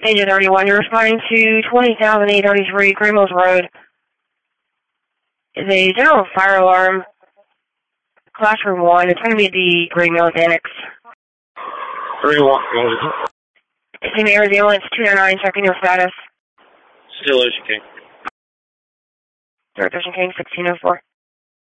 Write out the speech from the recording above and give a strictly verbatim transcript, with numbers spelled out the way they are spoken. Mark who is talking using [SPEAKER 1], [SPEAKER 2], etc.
[SPEAKER 1] Agent thirty-one, you're responding to twenty thousand eight hundred thirty-three Green Mills Road. It's a general fire alarm. Classroom one. It's going to be at the Green Mills Annex.
[SPEAKER 2] Green one.
[SPEAKER 1] Team Air Ambulance two nine nine, checking your status.
[SPEAKER 2] Still Ocean King.
[SPEAKER 1] North Ocean King, sixteen oh four.